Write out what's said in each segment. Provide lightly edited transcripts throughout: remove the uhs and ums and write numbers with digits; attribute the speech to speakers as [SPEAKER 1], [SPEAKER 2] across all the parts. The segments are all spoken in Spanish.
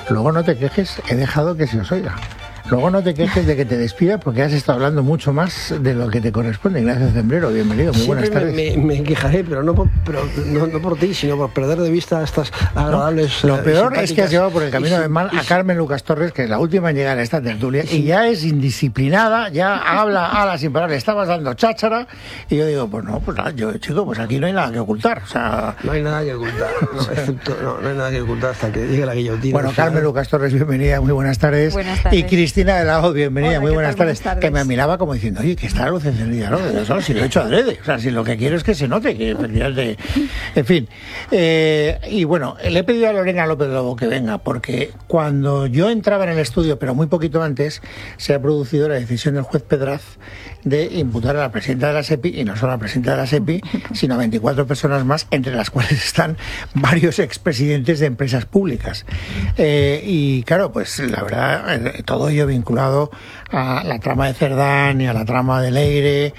[SPEAKER 1] Luego no te quejes, he dejado que se os oiga. Luego no te quejes de que te despida porque has estado hablando mucho más de lo que te corresponde. Ignacio Zembrero, bienvenido, muy buenas tardes.
[SPEAKER 2] Me quejaré, pero no por ti, sino por perder de vista estas agradables...
[SPEAKER 1] Lo peor es que has llevado por el camino del mal a Carmen Lucas Torres, que es la última en llegar a esta tertulia, y ya es indisciplinada, ya habla sin parar. Le estabas dando cháchara, y yo digo, pues no, chico, pues aquí no hay nada que ocultar. O sea...
[SPEAKER 2] No hay nada que ocultar, no hay nada que ocultar hasta que llegue la guillotina.
[SPEAKER 1] Bueno, Carmen Lucas Torres, bienvenida, muy buenas tardes.
[SPEAKER 3] Buenas tardes.
[SPEAKER 1] Y Cristina de la O, bienvenida. Hola, muy buenas tardes. Que me miraba como diciendo, oye, que está la luz encendida, ¿no? Eso, si lo he hecho adrede. O sea, si lo que quiero es que se note, que efectivamente... En fin. Y bueno, le he pedido a Lorena López Lobo que venga, porque cuando yo entraba en el estudio, pero muy poquito antes, se ha producido la decisión del juez Pedraz de imputar a la presidenta de la SEPI, y no solo a la presidenta de la SEPI, sino a 24 personas más, entre las cuales están varios expresidentes de empresas públicas. Y claro, pues la verdad, todo ello vinculado a la trama de Cerdán y a la trama de Leire,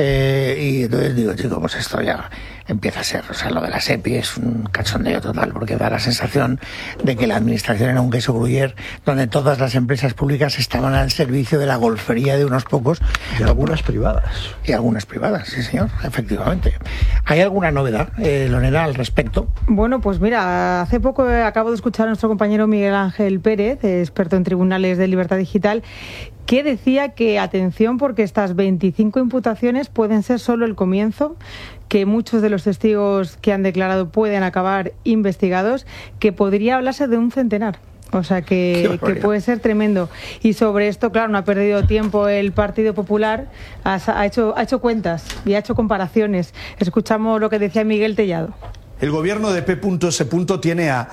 [SPEAKER 1] y entonces digo, chico, pues esto ya empieza a ser, o sea, lo de la SEPI es un cachondeo total, porque da la sensación de que la administración era un queso gruyer, donde todas las empresas públicas estaban al servicio de la golfería de unos pocos.
[SPEAKER 2] Y algunas privadas.
[SPEAKER 1] Y algunas privadas, sí señor, efectivamente. ¿Hay alguna novedad, Lorena, al respecto?
[SPEAKER 3] Bueno, pues mira, hace poco acabo de escuchar a nuestro compañero Miguel Ángel Pérez, experto en tribunales de libertad digital, que decía que, atención, porque estas 25 imputaciones pueden ser solo el comienzo, que muchos de los testigos que han declarado pueden acabar investigados, que podría hablarse de un centenar. O sea, que puede ser tremendo. Y sobre esto, claro, no ha perdido tiempo el Partido Popular, ha hecho cuentas y ha hecho comparaciones. Escuchamos lo que decía Miguel Tellado.
[SPEAKER 4] El gobierno de P.S. tiene a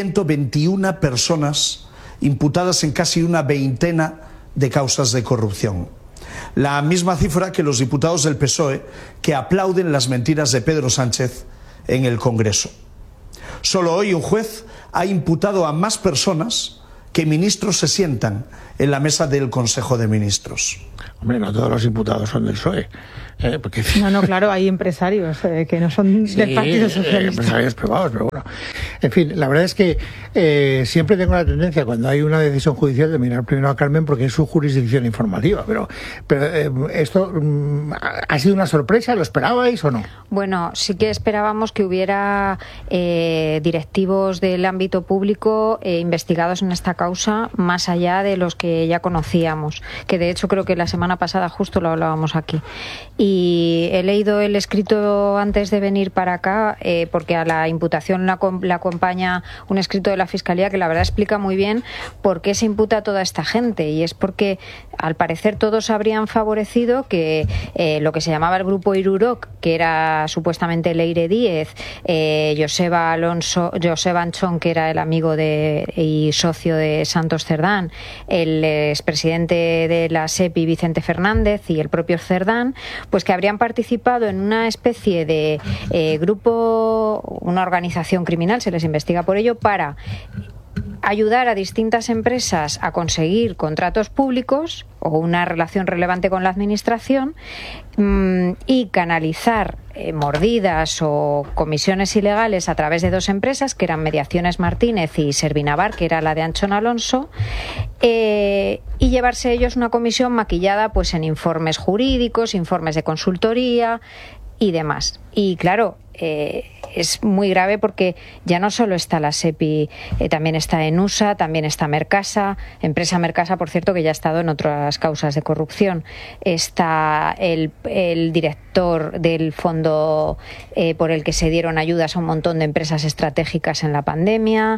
[SPEAKER 4] 121 personas imputadas en casi una veintena de causas de corrupción. La misma cifra que los diputados del PSOE que aplauden las mentiras de Pedro Sánchez en el Congreso. Solo hoy un juez ha imputado a más personas que ministros se sientan en la mesa del Consejo de Ministros.
[SPEAKER 1] Hombre, no todos los imputados son del PSOE. Porque...
[SPEAKER 3] No, claro, hay empresarios que no son del Partido Socialista.
[SPEAKER 1] Empresarios privados, pero bueno. En fin, la verdad es que siempre tengo la tendencia, cuando hay una decisión judicial, de mirar primero a Carmen porque es su jurisdicción informativa. Pero esto ha sido una sorpresa, ¿lo esperabais o no?
[SPEAKER 5] Bueno, sí que esperábamos que hubiera directivos del ámbito público investigados en esta causa, más allá de los que ya conocíamos, que de hecho creo que la semana pasada justo lo hablábamos aquí. Y he leído el escrito antes de venir para acá, porque a la imputación le acompaña un escrito de la Fiscalía que la verdad explica muy bien por qué se imputa a toda esta gente, y es porque al parecer todos habrían favorecido que lo que se llamaba el grupo Irurok, que era supuestamente Leire Díez, Joseba Anchón, que era el amigo y socio de Santos Cerdán, el expresidente de la SEPI, Vicente Fernández, y el propio Cerdán, pues que habrían participado en una especie de grupo, una organización criminal, se les investiga por ello, para ayudar a distintas empresas a conseguir contratos públicos o una relación relevante con la administración, y canalizar mordidas o comisiones ilegales a través de dos empresas, que eran Mediaciones Martínez y Servinavar, que era la de Anchón Alonso, y llevarse ellos una comisión maquillada pues en informes jurídicos, informes de consultoría y demás. Y claro, es muy grave porque ya no solo está la SEPI, también está ENUSA, también está Mercasa, empresa Mercasa, por cierto, que ya ha estado en otras causas de corrupción. Está el director del fondo por el que se dieron ayudas a un montón de empresas estratégicas en la pandemia.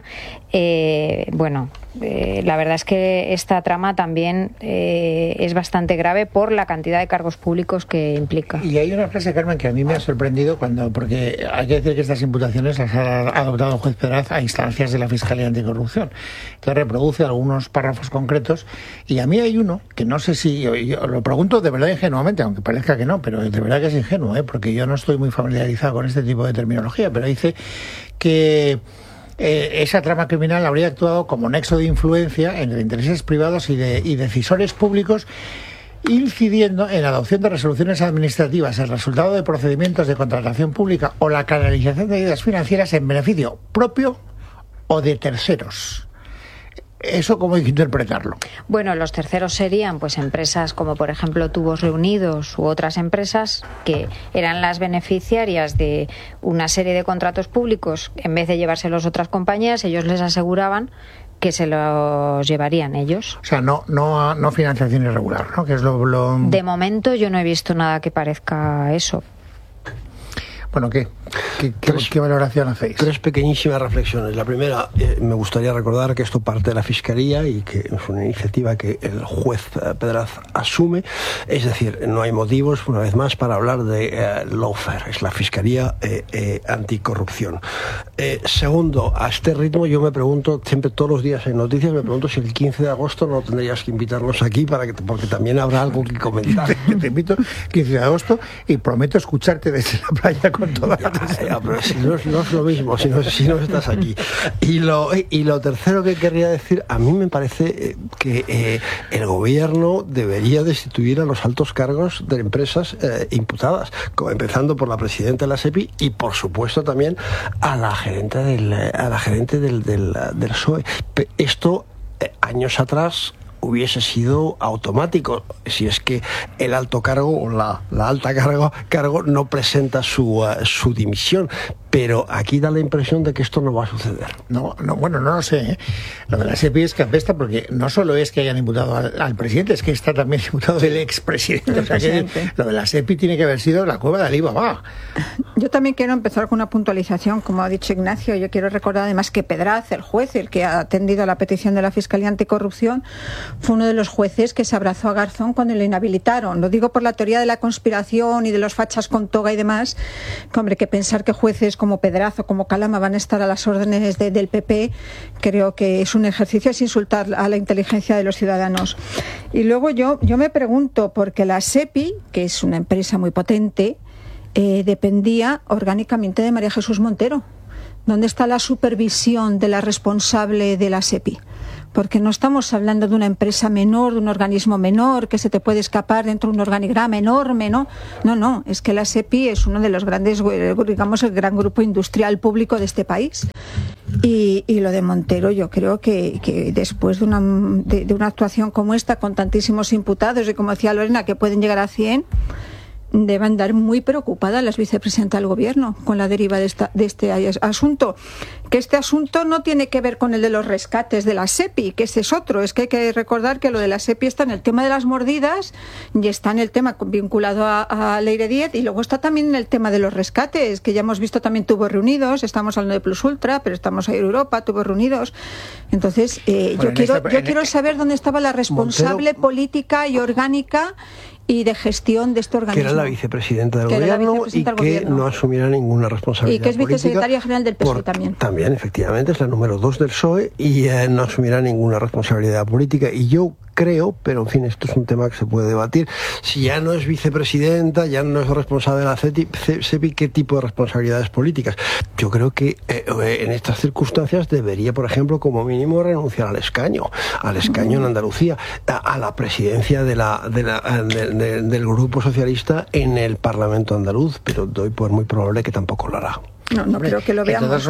[SPEAKER 5] La verdad es que esta trama también es bastante grave por la cantidad de cargos públicos que implica.
[SPEAKER 1] Y hay una frase, Carmen, que a mí me ha sorprendido porque hay que decir que estas imputaciones las ha adoptado el juez Pedraz a instancias de la Fiscalía Anticorrupción, que reproduce algunos párrafos concretos, y a mí hay uno que no sé si, yo lo pregunto de verdad ingenuamente, aunque parezca que no, pero de verdad que es ingenuo, porque yo no estoy muy familiarizado con este tipo de terminología, pero dice que esa trama criminal habría actuado como nexo de influencia entre intereses privados y decisores públicos, incidiendo en la adopción de resoluciones administrativas, el resultado de procedimientos de contratación pública o la canalización de ayudas financieras en beneficio propio o de terceros. ¿Eso cómo hay que interpretarlo?
[SPEAKER 5] Bueno, los terceros serían pues empresas como por ejemplo Tubos Reunidos u otras empresas que eran las beneficiarias de una serie de contratos públicos. En vez de llevárselos otras compañías, ellos les aseguraban que se los llevarían ellos.
[SPEAKER 1] O sea, no financiación irregular, ¿no? Que es lo...
[SPEAKER 5] De momento yo no he visto nada que parezca eso.
[SPEAKER 1] Bueno, ¿qué valoración hacéis?
[SPEAKER 2] 3 pequeñísimas reflexiones. La primera, me gustaría recordar que esto parte de la Fiscalía y que es una iniciativa que el juez Pedraz asume. Es decir, no hay motivos, una vez más, para hablar de lawfare. Es la Fiscalía anticorrupción. Segundo, a este ritmo yo me pregunto, siempre todos los días en noticias, me pregunto si el 15 de agosto no tendrías que invitarnos aquí porque también habrá algo que comentar.
[SPEAKER 1] Te invito 15 de agosto y prometo escucharte desde la playa con toda la
[SPEAKER 2] pero si no es lo mismo, si no estás aquí. Y lo tercero que querría decir, a mí me parece que el gobierno debería destituir a los altos cargos de empresas imputadas, empezando por la presidenta de la SEPI y por supuesto también a la gerente del PSOE. Esto años atrás hubiese sido automático si es que el alto cargo o la alta cargo no presenta su dimisión, pero aquí da la impresión de que esto no va a suceder.
[SPEAKER 1] Bueno, no lo sé, ¿eh? Lo de la SEPI es que apesta porque no solo es que hayan imputado al presidente, es que está también imputado el expresidente. O sea que lo de la SEPI tiene que haber sido la cueva de Alibaba.
[SPEAKER 6] Yo también quiero empezar con una puntualización, como ha dicho Ignacio. Yo quiero recordar además que Pedraz, el juez, el que ha atendido a la petición de la Fiscalía Anticorrupción, fue uno de los jueces que se abrazó a Garzón cuando le inhabilitaron. Lo digo por la teoría de la conspiración y de los fachas con toga y demás, que hombre, que pensar que jueces como Pedraz o como Calama van a estar a las órdenes del PP, creo que es un ejercicio, es insultar a la inteligencia de los ciudadanos. Y luego yo me pregunto, porque la SEPI, que es una empresa muy potente, dependía orgánicamente de María Jesús Montero. ¿Dónde está la supervisión de la responsable de la SEPI? Porque no estamos hablando de una empresa menor, de un organismo menor, que se te puede escapar dentro de un organigrama enorme, ¿no? No, es que la SEPI es uno de los grandes, digamos, el gran grupo industrial público de este país. Y lo de Montero, yo creo que después de una actuación como esta, con tantísimos imputados, y como decía Lorena, que pueden llegar a 100... deben andar muy preocupadas las vicepresidentas del Gobierno con la deriva de este asunto. Que este asunto no tiene que ver con el de los rescates de la SEPI, que ese es otro. Es que hay que recordar que lo de la SEPI está en el tema de las mordidas y está en el tema vinculado a Leire Díez, y luego está también en el tema de los rescates, que ya hemos visto también Tubos Reunidos. Estamos hablando de Plus Ultra, pero estamos ahí en Europa, Tubos Reunidos. Entonces, yo quiero saber dónde estaba la responsable Montero, política y orgánica y de gestión de este organismo.
[SPEAKER 2] Que era la vicepresidenta del Gobierno y que no asumirá ninguna responsabilidad política.
[SPEAKER 6] Y que es vicesecretaria general del PSOE también.
[SPEAKER 2] También, efectivamente, es la número 2 del PSOE y no asumirá ninguna responsabilidad política. Y yo creo, pero en fin, esto es un tema que se puede debatir, si ya no es vicepresidenta, ya no es responsable de la SEPI, ¿qué tipo de responsabilidades políticas? Yo creo que en estas circunstancias debería, por ejemplo, como mínimo renunciar al escaño en Andalucía, a la presidencia del Grupo Socialista en el Parlamento andaluz, pero doy por muy probable que tampoco lo hará.
[SPEAKER 6] No creo que lo veamos,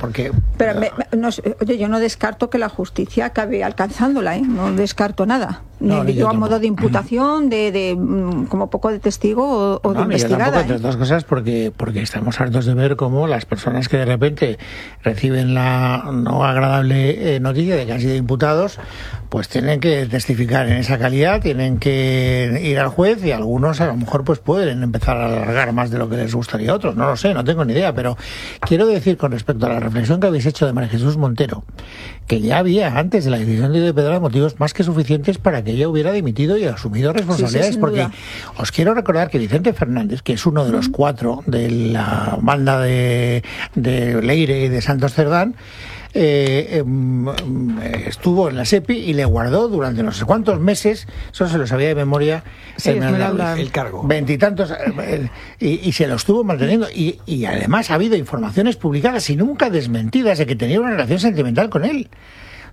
[SPEAKER 1] pero
[SPEAKER 6] yo no descarto que la justicia acabe alcanzándola, no descarto nada. Yo a modo de imputación, de como poco de testigo o de investigada.
[SPEAKER 1] Entre otras cosas porque estamos hartos de ver cómo las personas que de repente reciben la no agradable noticia de que han sido imputados, pues tienen que testificar en esa calidad, tienen que ir al juez, y algunos a lo mejor pues pueden empezar a alargar más de lo que les gustaría a otros. No lo sé, no tengo ni idea, pero quiero decir, con respecto a la reflexión que habéis hecho de María Jesús Montero, que ya había antes de la decisión de Pedraz motivos más que suficientes para que ella hubiera dimitido y asumido responsabilidades, porque os quiero recordar que Vicente Fernández, que es uno de los 4 de la banda de Leire y de Santos Cerdán, estuvo en la SEPI y le guardó durante no sé cuántos meses, eso se lo sabía de memoria,
[SPEAKER 2] el cargo,
[SPEAKER 1] 20 y tantos, y se lo estuvo manteniendo, y además ha habido informaciones publicadas y nunca desmentidas de que tenía una relación sentimental con él. O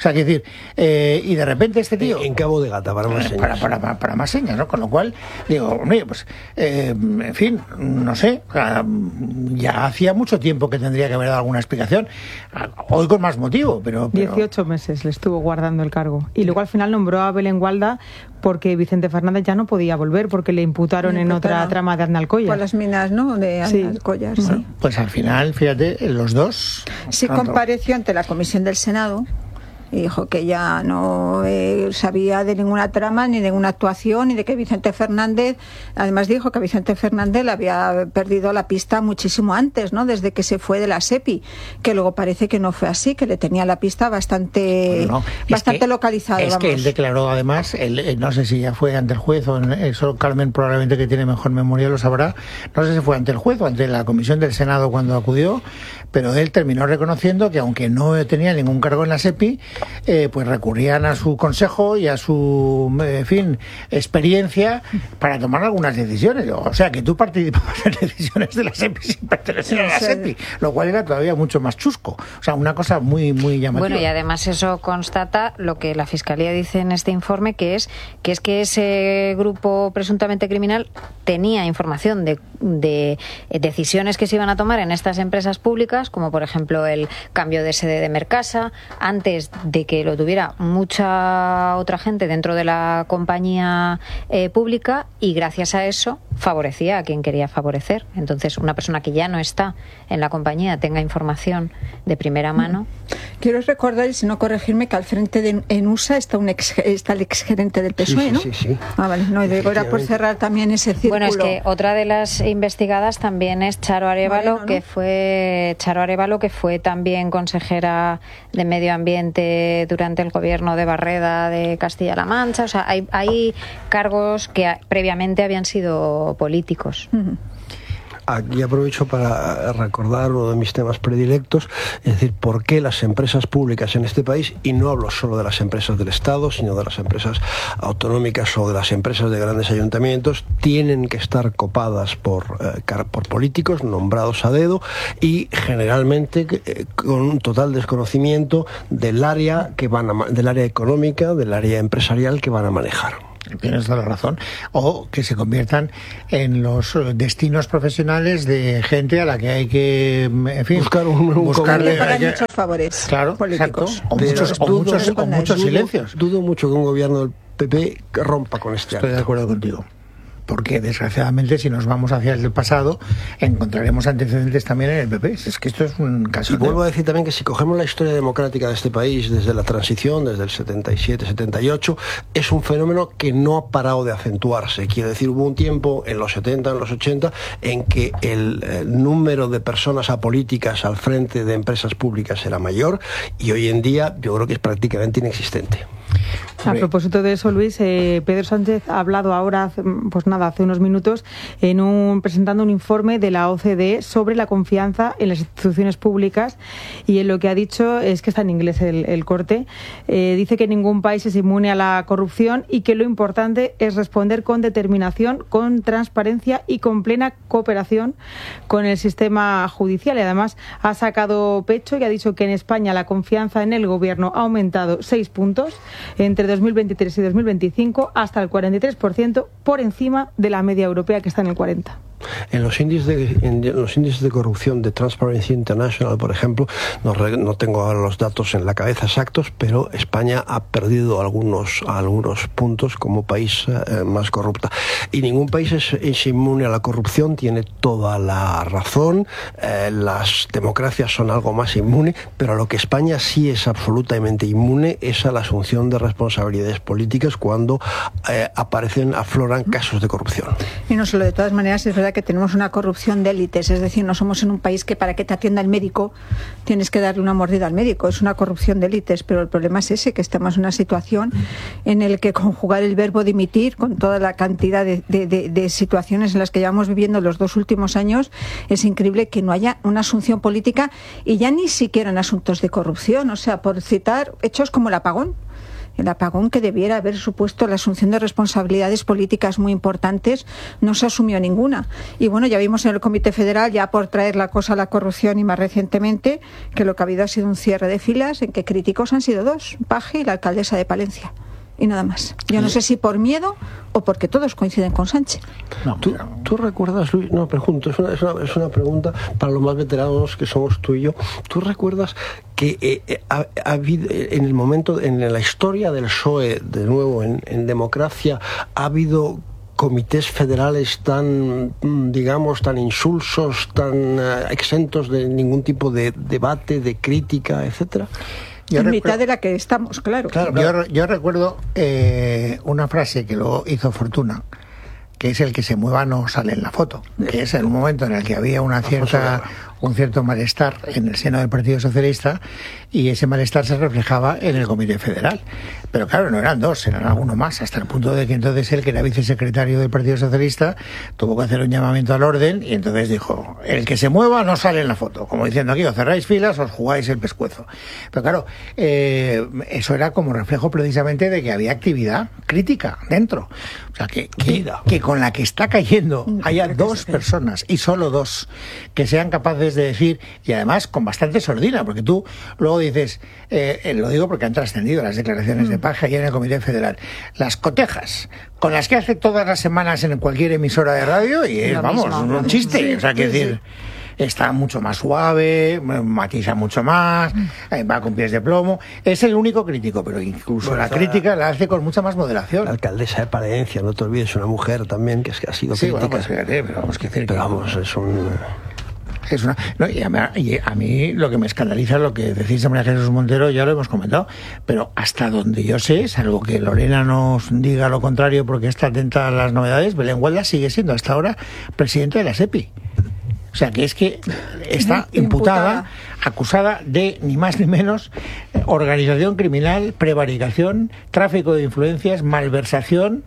[SPEAKER 1] O sea, quiero decir, y de repente este tío...
[SPEAKER 2] En Cabo de Gata, para más señas.
[SPEAKER 1] Para más señas, ¿no? Con lo cual, digo, hombre, pues, en fin, no sé, ya hacía mucho tiempo que tendría que haber dado alguna explicación. Hoy con más motivo, pero...
[SPEAKER 3] 18 meses le estuvo guardando el cargo. Y luego al final nombró a Belén Gualda porque Vicente Fernández ya no podía volver porque le imputaron en otra trama de Aznalcóllar.
[SPEAKER 6] Por las minas, ¿no? De Aznalcóllar, sí.
[SPEAKER 1] Bueno, pues al final, fíjate, los dos...
[SPEAKER 6] Sí, compareció ante la Comisión del Senado y dijo que ya no sabía de ninguna trama ni de ninguna actuación y de que Vicente Fernández, además dijo que Vicente Fernández le había perdido la pista muchísimo antes, ¿no? Desde que se fue de la SEPI, que luego parece que no fue así, que le tenía la pista bastante localizada.
[SPEAKER 1] Es que él declaró además, no sé si ya fue ante el juez o eso Carmen probablemente que tiene mejor memoria lo sabrá, no sé si fue ante el juez o ante la Comisión del Senado cuando acudió, pero él terminó reconociendo que aunque no tenía ningún cargo en la SEPI, pues recurrían a su consejo y a su, en fin, experiencia para tomar algunas decisiones. O sea, que tú participabas en decisiones de la SEPI sin pertenecer a la SEPI, lo cual era todavía mucho más chusco. O sea, una cosa muy, muy llamativa.
[SPEAKER 5] Bueno, y además eso constata lo que la Fiscalía dice en este informe, que es que ese grupo presuntamente criminal tenía información de decisiones que se iban a tomar en estas empresas públicas, como por ejemplo el cambio de sede de Mercasa, antes de que lo tuviera mucha otra gente dentro de la compañía pública, y gracias a eso favorecía a quien quería favorecer. Entonces, una persona que ya no está en la compañía tenga información de primera mano.
[SPEAKER 6] Quiero recordar, y si no corregirme, que al frente de ENUSA está el exgerente del PSOE, ¿no?
[SPEAKER 2] Sí.
[SPEAKER 6] Ah, vale. No, y digo, era por cerrar también ese círculo.
[SPEAKER 5] Bueno, es que otra de las investigadas también es Charo Arévalo, ¿no? que fue también consejera de Medio Ambiente durante el gobierno de Barreda de Castilla-La Mancha. O sea, hay cargos que previamente habían sido políticos.
[SPEAKER 6] Uh-huh.
[SPEAKER 2] Aquí aprovecho para recordar uno de mis temas predilectos, es decir, por qué las empresas públicas en este país, y no hablo solo de las empresas del Estado, sino de las empresas autonómicas o de las empresas de grandes ayuntamientos, tienen que estar copadas por políticos nombrados a dedo y generalmente con un total desconocimiento del área del área económica, del área empresarial que van a manejar.
[SPEAKER 1] Tienes toda la razón. O que se conviertan en los destinos profesionales de gente a la que hay que, en fin,
[SPEAKER 2] buscarle
[SPEAKER 6] muchos favores,
[SPEAKER 1] claro,
[SPEAKER 6] políticos.
[SPEAKER 1] O muchos silencios.
[SPEAKER 2] Dudo mucho que un gobierno del PP rompa con este
[SPEAKER 1] acto. Estoy de acuerdo contigo. Porque desgraciadamente si nos vamos hacia el pasado encontraremos antecedentes también en el PP. Es que esto es un caso.
[SPEAKER 2] Y vuelvo a decir también que si cogemos la historia democrática de este país desde la transición, desde el 77-78, es un fenómeno que no ha parado de acentuarse. Quiero decir, hubo un tiempo en los 70, en los 80, en que el número de personas apolíticas al frente de empresas públicas era mayor, y hoy en día yo creo que es prácticamente inexistente.
[SPEAKER 3] A propósito de eso, Luis, Pedro Sánchez ha hablado ahora, hace unos minutos, presentando un informe de la OCDE sobre la confianza en las instituciones públicas, y en lo que ha dicho es que está en inglés el corte. Dice que ningún país es inmune a la corrupción y que lo importante es responder con determinación, con transparencia y con plena cooperación con el sistema judicial. Y además ha sacado pecho y ha dicho que en España la confianza en el gobierno ha aumentado 6 puntos entre 2023 y 2025 hasta el 43%, por encima de la media europea, que está en el 40%.
[SPEAKER 2] En los índices de corrupción de Transparency International, por ejemplo, no tengo ahora los datos en la cabeza exactos, pero España ha perdido algunos puntos como país más corrupta. Y ningún país es inmune a la corrupción, tiene toda la razón. Las democracias son algo más inmune, pero a lo que España sí es absolutamente inmune es a la asunción de responsabilidades políticas cuando afloran casos de corrupción.
[SPEAKER 6] Y no solo, de todas maneras, es verdad que tenemos una corrupción de élites, es decir, no somos en un país que para que te atienda el médico tienes que darle una mordida al médico, es una corrupción de élites, pero el problema es ese, que estamos en una situación en la que conjugar el verbo dimitir con toda la cantidad de situaciones en las que llevamos viviendo los 2 últimos años, es increíble que no haya una asunción política, y ya ni siquiera en asuntos de corrupción, o sea, por citar hechos como el apagón. El apagón, que debiera haber supuesto la asunción de responsabilidades políticas muy importantes, no se asumió ninguna. Y bueno, ya vimos en el Comité Federal, ya por traer la cosa a la corrupción y más recientemente, que lo que ha habido ha sido un cierre de filas en que críticos han sido dos, Paje y la alcaldesa de Palencia. Y nada más. Yo no sé si por miedo o porque todos coinciden con Sánchez.
[SPEAKER 2] No, ¿Tú recuerdas, Luis? No, pregunto, es una pregunta para los más veteranos que somos tú y yo. ¿Tú recuerdas que ha habido, en el momento, en la historia del PSOE, de nuevo, en democracia, ha habido comités federales tan, digamos, tan insulsos, tan exentos de ningún tipo de debate, de crítica, etcétera?
[SPEAKER 6] En mitad de la que estamos, claro.
[SPEAKER 1] Yo recuerdo una frase que luego hizo Fortuna, que es: el que se mueva no sale en la foto, que es en un momento en el que había un cierto malestar en el seno del Partido Socialista, y ese malestar se reflejaba en el Comité Federal. Pero claro, no eran dos, eran alguno más, hasta el punto de que entonces él, que era vicesecretario del Partido Socialista, tuvo que hacer un llamamiento al orden, y entonces dijo: el que se mueva no sale en la foto, como diciendo aquí, o cerráis filas o os jugáis el pescuezo. Pero claro, eso era como reflejo precisamente de que había actividad crítica dentro. O sea, que con la que está cayendo haya dos personas, y solo dos, que sean capaces de decir, y además con bastante sordina, porque tú luego dices, lo digo porque han trascendido las declaraciones de Paje ayer en el Comité Federal, las cotejas con las que hace todas las semanas en cualquier emisora de radio, y es, vamos, un chiste. Sí, o sea, que decir, está mucho más suave, matiza mucho más, va con pies de plomo. Es el único crítico, pero incluso la crítica la hace con mucha más moderación.
[SPEAKER 2] La alcaldesa de Palencia, no te olvides, una mujer también que ha sido crítica.
[SPEAKER 1] Bueno, pues fíjate, pero vamos,
[SPEAKER 2] es un...
[SPEAKER 1] y a mí lo que me escandaliza es lo que decís de María Jesús Montero, ya lo hemos comentado, pero hasta donde yo sé, salvo que Lorena nos diga lo contrario porque está atenta a las novedades, Belén Gualda sigue siendo hasta ahora presidente de la SEPI. O sea, que es que está imputada, acusada de ni más ni menos organización criminal, prevaricación, tráfico de influencias, malversación,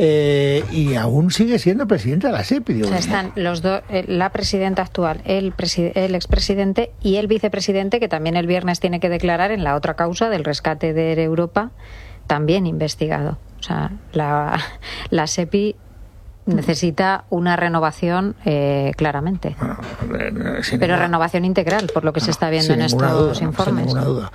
[SPEAKER 1] y aún sigue siendo presidenta de la SEPI.
[SPEAKER 5] O sea, están los dos, la presidenta actual, el expresidente y el vicepresidente, que también el viernes tiene que declarar en la otra causa del rescate de Europa, también investigado. O sea, la SEPI necesita una renovación, claramente. Pero renovación integral, por lo que se está viendo en estos informes.
[SPEAKER 1] Sin ninguna duda.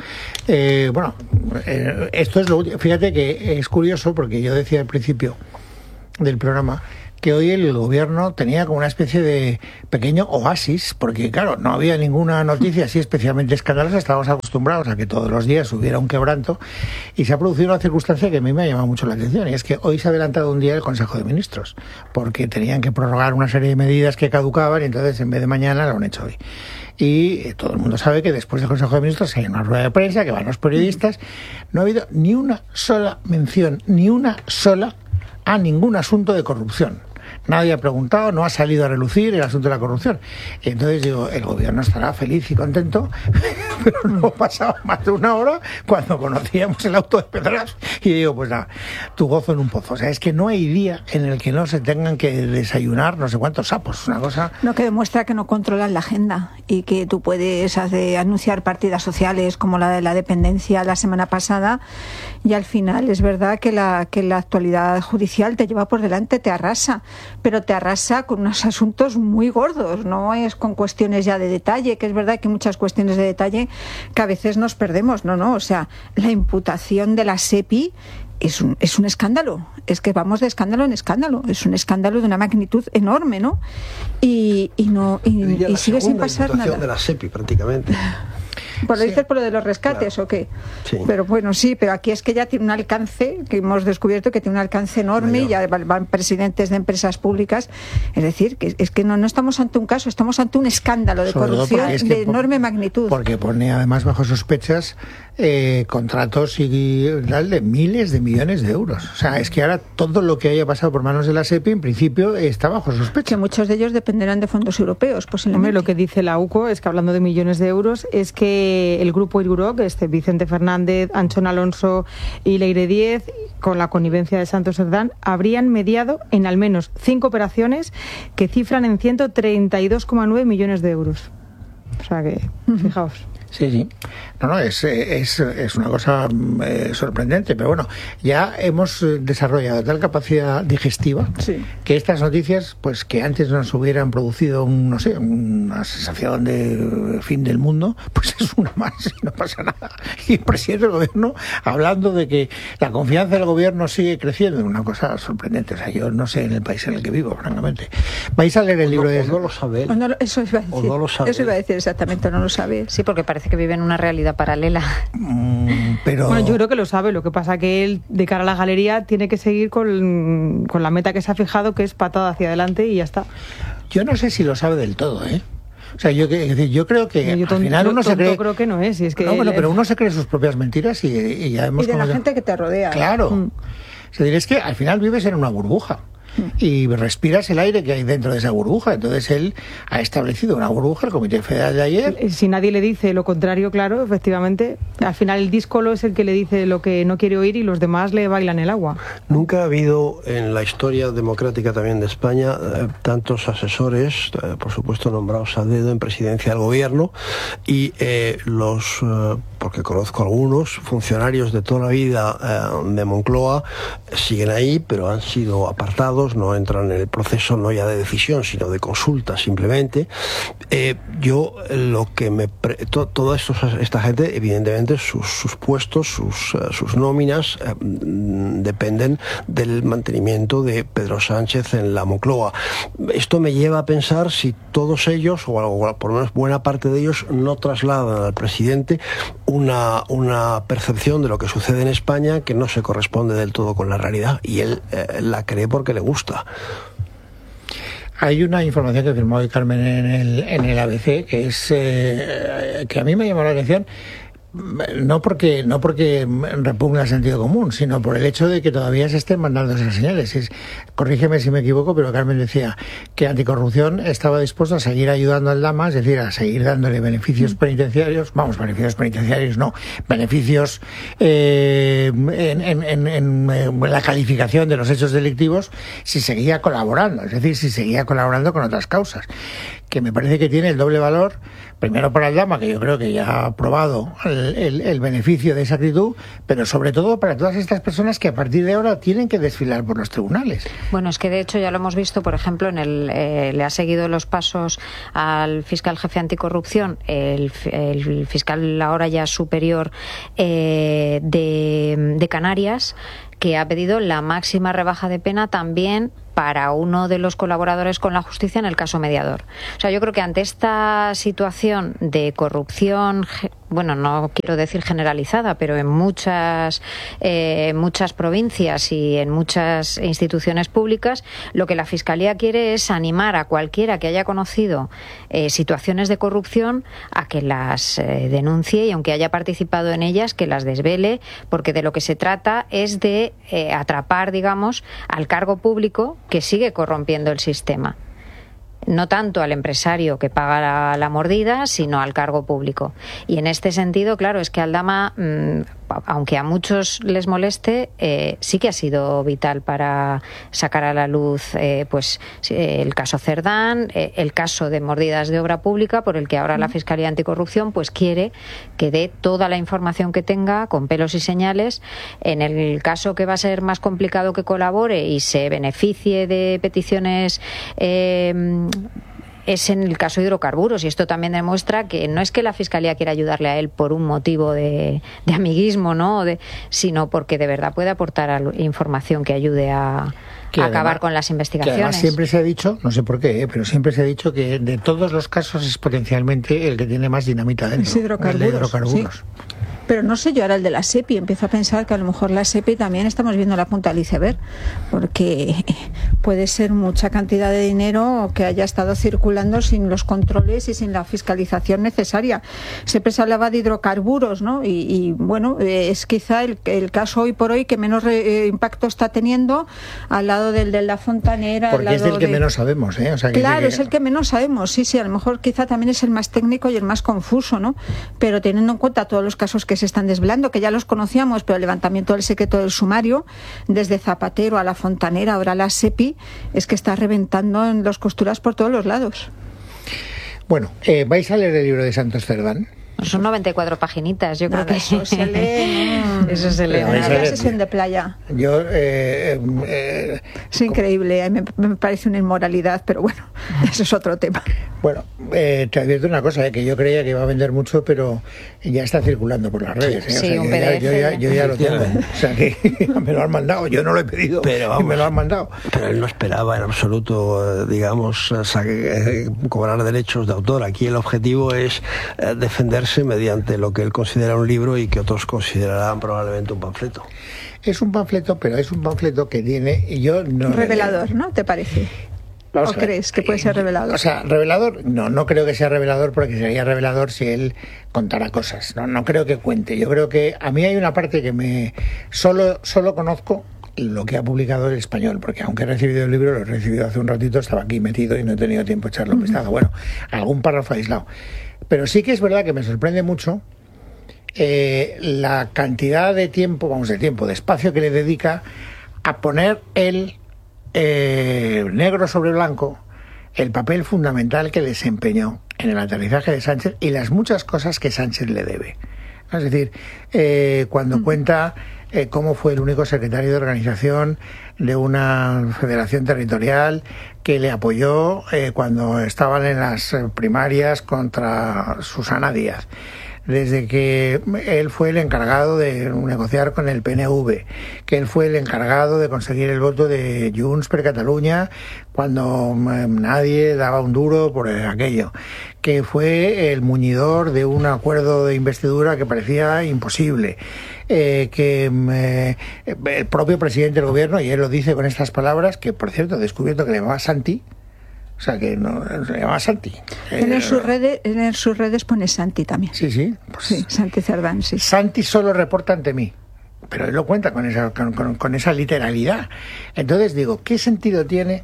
[SPEAKER 1] Esto es lo último. Fíjate que es curioso, porque yo decía al principio del programa que hoy el gobierno tenía como una especie de pequeño oasis, porque claro, no había ninguna noticia así especialmente escandalosa, estábamos acostumbrados a que todos los días hubiera un quebranto, y se ha producido una circunstancia que a mí me ha llamado mucho la atención, y es que hoy se ha adelantado un día el Consejo de Ministros, porque tenían que prorrogar una serie de medidas que caducaban, y entonces en vez de mañana lo han hecho hoy. Y todo el mundo sabe que después del Consejo de Ministros hay una rueda de prensa, que van los periodistas. No ha habido ni una sola mención, ni una sola, a ningún asunto de corrupción. Nadie ha preguntado, no ha salido a relucir el asunto de la corrupción. Y entonces digo, el gobierno estará feliz y contento, pero no pasaba más de una hora cuando conocíamos el auto de Pedraz. Y digo, pues nada, tu gozo en un pozo. O sea, es que no hay día en el que no se tengan que desayunar no sé cuántos sapos. Una cosa...
[SPEAKER 6] No, que demuestra que no controlan la agenda y que tú puedes anunciar partidas sociales como la de la dependencia la semana pasada, y al final es verdad que la actualidad judicial te lleva por delante, te arrasa. Pero te arrasa con unos asuntos muy gordos, no es con cuestiones ya de detalle, que es verdad que hay muchas cuestiones de detalle que a veces nos perdemos, o sea, la imputación de la SEPI es un escándalo, es que vamos de escándalo en escándalo, es un escándalo de una magnitud enorme, ¿no? Y sigue sin pasar nada.
[SPEAKER 2] De la SEPI prácticamente.
[SPEAKER 6] Pues lo dices por lo de los rescates, claro. ¿O qué? Sí. Pero bueno, sí, pero aquí es que ya tiene un alcance, que hemos descubierto que tiene un alcance enorme, y ya van presidentes de empresas públicas. Es decir, que es que no estamos ante un caso, estamos ante un escándalo de corrupción de enorme magnitud.
[SPEAKER 1] Porque pone además bajo sospechas contratos y tal de miles de millones de euros. O sea, es que ahora todo lo que haya pasado por manos de la SEPI en principio está bajo sospecha.
[SPEAKER 6] Que muchos de ellos dependerán de fondos europeos, posiblemente.
[SPEAKER 3] Hombre, lo que dice la UCO es que, hablando de millones de euros, es que el grupo Irurok, Vicente Fernández, Anchón Alonso y Leire Díez, con la connivencia de Santos Cerdán, habrían mediado en al menos 5 operaciones que cifran en 132,9 millones de euros. O sea que, fijaos.
[SPEAKER 1] Sí. No, es una cosa sorprendente, pero bueno, ya hemos desarrollado tal capacidad digestiva que estas noticias, pues que antes nos hubieran producido una sensación de fin del mundo, pues es una más y no pasa nada. Y el presidente del gobierno hablando de que la confianza del gobierno sigue creciendo, una cosa sorprendente. O sea, yo no sé en el país en el que vivo, francamente. ¿Vais a leer el libro de...
[SPEAKER 2] no lo sabe.
[SPEAKER 6] Eso iba a decir.
[SPEAKER 2] No lo sabe.
[SPEAKER 6] Eso iba a decir exactamente, no lo sabe.
[SPEAKER 5] Sí, porque parece que vive en una realidad paralela.
[SPEAKER 1] Pero...
[SPEAKER 3] Bueno, yo creo que lo sabe, lo que pasa que él, de cara a la galería, tiene que seguir con la meta que se ha fijado, que es patada hacia adelante y ya está.
[SPEAKER 1] Yo no sé si lo sabe del todo, ¿eh? O sea, yo creo que al final uno se cree...
[SPEAKER 3] creo que no es. Es que
[SPEAKER 1] pero uno se cree sus propias mentiras y ya hemos...
[SPEAKER 6] Y de la gente que te rodea.
[SPEAKER 1] Claro. O sea, es que al final vives en una burbuja. Y respiras el aire que hay dentro de esa burbuja. Entonces él ha establecido una burbuja, el Comité Federal de ayer.
[SPEAKER 3] Si nadie le dice lo contrario, claro, efectivamente, al final el díscolo es el que le dice lo que no quiere oír y los demás le bailan el agua.
[SPEAKER 2] Nunca ha habido en la historia democrática también de España tantos asesores, por supuesto nombrados a dedo en presidencia del gobierno, y porque conozco algunos funcionarios de toda la vida de Moncloa, siguen ahí, pero han sido apartados, no entran en el proceso no ya de decisión, sino de consulta simplemente. Toda esta gente, evidentemente, sus puestos, sus nóminas dependen del mantenimiento de Pedro Sánchez en la Moncloa. Esto me lleva a pensar si todos ellos, o por lo menos buena parte de ellos, no trasladan al presidente una percepción de lo que sucede en España que no se corresponde del todo con la realidad, y él la cree porque le gusta.
[SPEAKER 1] Hay una información que firmó hoy Carmen en el ABC que es que a mí me llamó la atención, no porque repugna el sentido común, sino por el hecho de que todavía se estén mandando esas señales. Corrígeme si me equivoco, pero Carmen decía que Anticorrupción estaba dispuesto a seguir ayudando al Lama, es decir, a seguir dándole beneficios penitenciarios, beneficios en la calificación de los hechos delictivos, si seguía colaborando, es decir, si seguía colaborando con otras causas, que me parece que tiene el doble valor, primero para el Lama, que yo creo que ya ha probado el beneficio de esa actitud, pero sobre todo para todas estas personas que a partir de ahora tienen que desfilar por los tribunales.
[SPEAKER 5] Bueno, es que de hecho ya lo hemos visto, por ejemplo, le ha seguido los pasos al fiscal jefe anticorrupción, el fiscal ahora ya superior de Canarias, que ha pedido la máxima rebaja de pena también para uno de los colaboradores con la justicia en el caso Mediador. O sea, yo creo que ante esta situación de corrupción, bueno, no quiero decir generalizada, pero en muchas provincias y en muchas instituciones públicas, lo que la Fiscalía quiere es animar a cualquiera que haya conocido situaciones de corrupción a que las denuncie y, aunque haya participado en ellas, que las desvele, porque de lo que se trata es de atrapar, digamos, al cargo público que sigue corrompiendo el sistema. No tanto al empresario que paga la mordida, sino al cargo público. Y en este sentido, claro, es que Aldama, aunque a muchos les moleste, sí que ha sido vital para sacar a la luz el caso Cerdán, el caso de mordidas de obra pública, por el que ahora la Fiscalía Anticorrupción pues quiere que dé toda la información que tenga, con pelos y señales. En el caso que va a ser más complicado que colabore y se beneficie de peticiones, es en el caso de hidrocarburos, y esto también demuestra que no es que la Fiscalía quiera ayudarle a él por un motivo de amiguismo, ¿no? Sino porque de verdad puede aportar información que ayude a acabar con las investigaciones.
[SPEAKER 1] Que además siempre se ha dicho, no sé por qué, pero siempre se ha dicho que de todos los casos es potencialmente el que tiene más dinamita dentro.
[SPEAKER 6] Es hidrocarburos.
[SPEAKER 1] El de hidrocarburos.
[SPEAKER 6] Sí. Pero no sé yo ahora el de la SEPI, empiezo a pensar que a lo mejor la SEPI también estamos viendo la punta del iceberg, porque puede ser mucha cantidad de dinero que haya estado circulando sin los controles y sin la fiscalización necesaria. Siempre se hablaba de hidrocarburos, ¿no? Y bueno, es quizá el caso hoy por hoy que menos impacto está teniendo, al lado del de la Fontanera.
[SPEAKER 1] Porque es del que menos sabemos, ¿eh? O sea,
[SPEAKER 6] claro, es el que menos sabemos, sí, a lo mejor quizá también es el más técnico y el más confuso, ¿no? Pero teniendo en cuenta todos los casos que se están desvelando, que ya los conocíamos, pero el levantamiento del secreto del sumario, desde Zapatero a la Fontanera, ahora la SEPI, es que está reventando en las costuras por todos los lados.
[SPEAKER 1] Bueno, ¿vais a leer el libro de Santos Cerdán?
[SPEAKER 5] Son 94 paginitas, yo creo que
[SPEAKER 6] eso se lee.
[SPEAKER 5] Eso se lee.
[SPEAKER 6] Una sesión de playa.
[SPEAKER 1] Yo,
[SPEAKER 6] es increíble, a mí me parece una inmoralidad, pero bueno, eso es otro tema.
[SPEAKER 1] Bueno, te advierto una cosa, que yo creía que iba a vender mucho, pero ya está circulando por las redes.
[SPEAKER 5] Sí,
[SPEAKER 1] o sea,
[SPEAKER 5] un
[SPEAKER 1] yo ya lo tengo. O sea, que me lo han mandado, yo no lo he pedido,
[SPEAKER 2] pero vamos,
[SPEAKER 1] y me lo han mandado.
[SPEAKER 2] Pero él no esperaba en absoluto, digamos, cobrar derechos de autor. Aquí el objetivo es defenderse mediante lo que él considera un libro y que otros considerarán probablemente un panfleto.
[SPEAKER 1] Es un panfleto, pero es un panfleto que tiene... Y yo no
[SPEAKER 6] revelador, ¿no? ¿Te parece? ¿O crees que puede ser revelador?
[SPEAKER 1] O sea, revelador, no creo que sea revelador, porque sería revelador si él contara cosas. No creo que cuente. Yo creo que a mí hay una parte que solo conozco lo que ha publicado El Español, porque aunque he recibido el libro, lo he recibido hace un ratito, estaba aquí metido y no he tenido tiempo de echarlo prestado. Bueno, algún párrafo aislado. Pero sí que es verdad que me sorprende mucho la cantidad de tiempo, de espacio que le dedica a poner él negro sobre blanco el papel fundamental que desempeñó en el aterrizaje de Sánchez y las muchas cosas que Sánchez le debe. Es decir, cuando cuenta cómo fue el único secretario de organización de una federación territorial que le apoyó cuando estaban en las primarias contra Susana Díaz, desde que él fue el encargado de negociar con el PNV, que él fue el encargado de conseguir el voto de Junts per Catalunya cuando nadie daba un duro por aquello, que fue el muñidor de un acuerdo de investidura que parecía imposible, que el propio presidente del gobierno, y él lo dice con estas palabras, que por cierto he descubierto que le llamaba Santi. O sea, que no se llama Santi.
[SPEAKER 6] En sus redes pone Santi también.
[SPEAKER 1] Sí. Pues,
[SPEAKER 6] sí, Santi Cerdán, sí.
[SPEAKER 1] Santi solo reporta ante mí. Pero él lo cuenta con esa literalidad. Entonces digo, ¿qué sentido tiene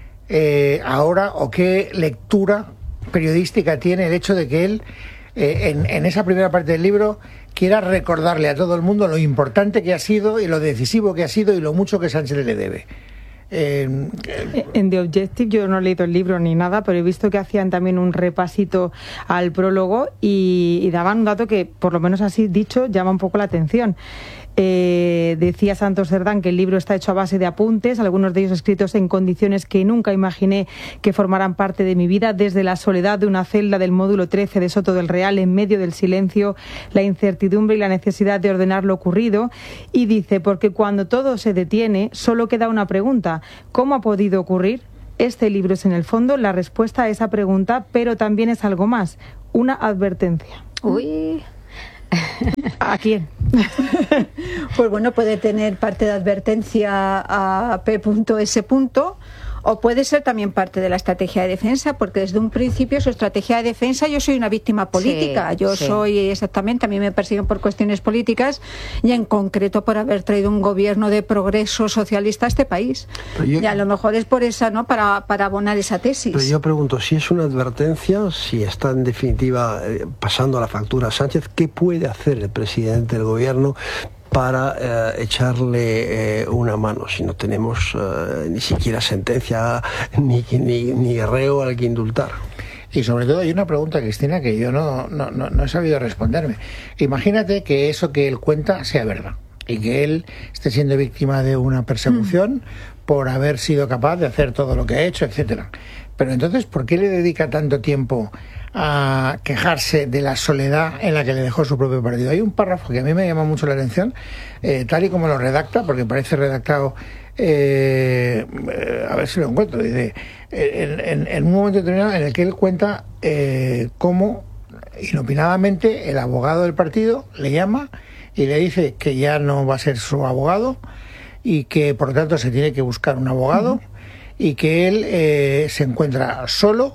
[SPEAKER 1] ahora o qué lectura periodística tiene el hecho de que él, en esa primera parte del libro, quiera recordarle a todo el mundo lo importante que ha sido y lo decisivo que ha sido y lo mucho que Sánchez le debe?
[SPEAKER 3] En The Objective yo no he leído el libro ni nada, pero he visto que hacían también un repasito al prólogo y daban un dato que, por lo menos así dicho, llama un poco la atención. Decía Santos Cerdán que el libro está hecho a base de apuntes, algunos de ellos escritos en condiciones que nunca imaginé que formaran parte de mi vida, desde la soledad de una celda del módulo 13 de Soto del Real, en medio del silencio, la incertidumbre y la necesidad de ordenar lo ocurrido. Y dice, porque cuando todo se detiene, solo queda una pregunta: ¿cómo ha podido ocurrir? Este libro es en el fondo la respuesta a esa pregunta, pero también es algo más, una advertencia.
[SPEAKER 5] Uy...
[SPEAKER 3] ¿A quién?
[SPEAKER 6] Pues bueno, puede tener parte de advertencia a P.S. o puede ser también parte de la estrategia de defensa, porque desde un principio su estrategia de defensa, yo soy una víctima política, soy exactamente, a mí me persiguen por cuestiones políticas y en concreto por haber traído un gobierno de progreso socialista a este país. Y a lo mejor es por esa, ¿no?, para abonar esa tesis.
[SPEAKER 2] Pero yo pregunto, si es una advertencia, si está en definitiva pasando la factura a Sánchez, ¿qué puede hacer el presidente del gobierno para echarle una mano si no tenemos ni siquiera sentencia ni reo al que indultar?
[SPEAKER 1] Y sobre todo hay una pregunta, Cristina, que yo no he sabido responderme. Imagínate que eso que él cuenta sea verdad y que él esté siendo víctima de una persecución por haber sido capaz de hacer todo lo que ha hecho, etcétera. Pero entonces, ¿por qué le dedica tanto tiempo a quejarse de la soledad en la que le dejó su propio partido? Hay un párrafo que a mí me llama mucho la atención, tal y como lo redacta, porque parece redactado, a ver si lo encuentro, dice, en un momento determinado en el que él cuenta cómo inopinadamente el abogado del partido le llama y le dice que ya no va a ser su abogado y que por lo tanto se tiene que buscar un abogado y que él se encuentra solo,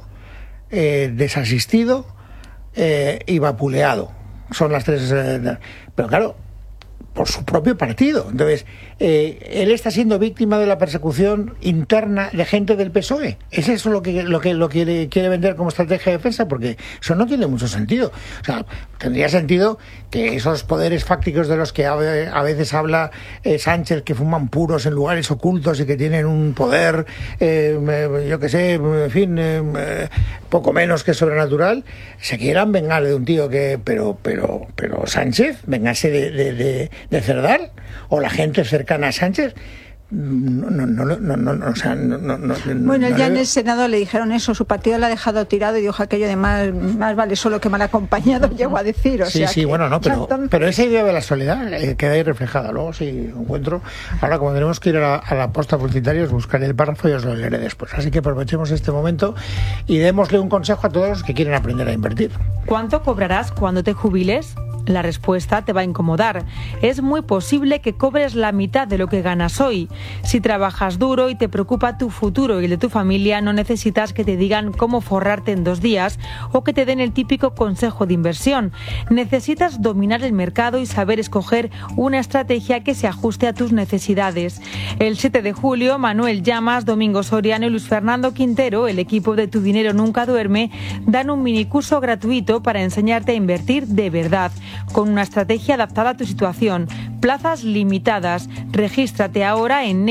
[SPEAKER 1] desasistido y vapuleado. Son las tres. Pero claro, por su propio partido. Entonces, él está siendo víctima de la persecución interna de gente del PSOE. ¿Es eso lo que quiere vender como estrategia de defensa? Porque eso no tiene mucho sentido. O sea, tendría sentido que esos poderes fácticos de los que a veces habla Sánchez, que fuman puros en lugares ocultos y que tienen un poder, yo qué sé, en fin, poco menos que sobrenatural, se quieran vengar de un tío que... Pero Sánchez, vengarse de Cerdal o la gente cercana a Sánchez.
[SPEAKER 6] Bueno, ya en el Senado le dijeron eso, su partido le ha dejado tirado y dijo aquello de más vale solo que mal acompañado, llegó a decir.
[SPEAKER 1] Pero esa idea de la soledad queda ahí reflejada. Luego, si encuentro, ahora como tenemos que ir a la posta publicitaria, os buscaré el párrafo y os lo leeré después. Así que aprovechemos este momento y démosle un consejo a todos los que quieren aprender a invertir.
[SPEAKER 3] ¿Cuánto cobrarás cuando te jubiles? La respuesta te va a incomodar. Es muy posible que cobres la mitad de lo que ganas hoy. Si trabajas duro y te preocupa tu futuro y el de tu familia, no necesitas que te digan cómo forrarte en 2 días o que te den el típico consejo de inversión. Necesitas dominar el mercado y saber escoger una estrategia que se ajuste a tus necesidades. El 7 de julio, Manuel Llamas, Domingo Soriano y Luis Fernando Quintero, el equipo de Tu Dinero Nunca Duerme, dan un minicurso gratuito para enseñarte a invertir de verdad, con una estrategia adaptada a tu situación. Plazas limitadas. Regístrate ahora en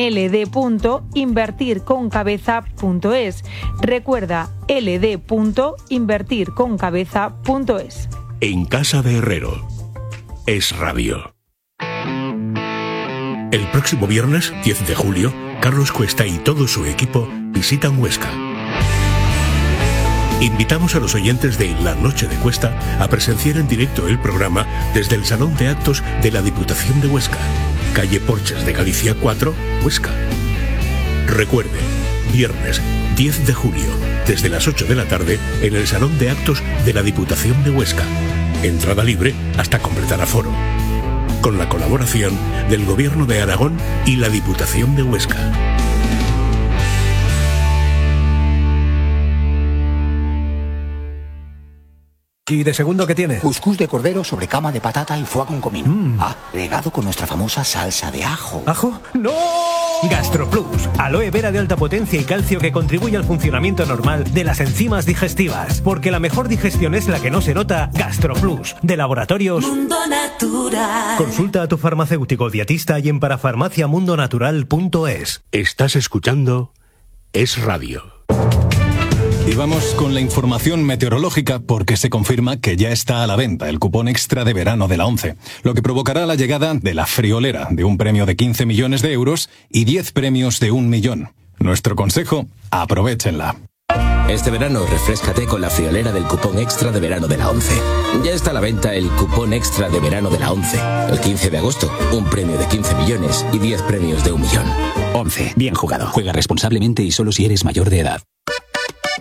[SPEAKER 3] ld.invertirconcabeza.es. Recuerda, ld.invertirconcabeza.es.
[SPEAKER 7] En Casa de Herrero. Es Radio. El próximo viernes, 10 de julio, Carlos Cuesta y todo su equipo visitan Huesca. Invitamos a los oyentes de La Noche de Cuesta a presenciar en directo el programa desde el Salón de Actos de la Diputación de Huesca, calle Porches de Galicia 4, Huesca. Recuerde, viernes 10 de julio, desde las 8 de la tarde, en el Salón de Actos de la Diputación de Huesca. Entrada libre hasta completar aforo. Con la colaboración del Gobierno de Aragón y la Diputación de Huesca.
[SPEAKER 8] ¿Y de segundo qué tiene?
[SPEAKER 9] Cuscús de cordero sobre cama de patata y foie con comino. Regado con nuestra famosa salsa de ajo.
[SPEAKER 8] ¿Ajo? ¡No! GastroPlus, aloe vera de alta potencia y calcio que contribuye al funcionamiento normal de las enzimas digestivas. Porque la mejor digestión es la que no se nota. GastroPlus, de Laboratorios
[SPEAKER 10] Mundo Natural.
[SPEAKER 8] Consulta a tu farmacéutico dietista y en parafarmaciamundonatural.es.
[SPEAKER 7] Estás escuchando Es Radio.
[SPEAKER 11] Y vamos con la información meteorológica porque se confirma que ya está a la venta el cupón extra de verano de la ONCE, lo que provocará la llegada de la friolera de un premio de 15 millones de euros y 10 premios de 1 millón. Nuestro consejo, aprovéchenla.
[SPEAKER 12] Este verano refréscate con la friolera del cupón extra de verano de la ONCE. Ya está a la venta el cupón extra de verano de la ONCE. El 15 de agosto, un premio de 15 millones y 10 premios de 1 millón.
[SPEAKER 9] ONCE, bien jugado. Juega responsablemente y solo si eres mayor de edad.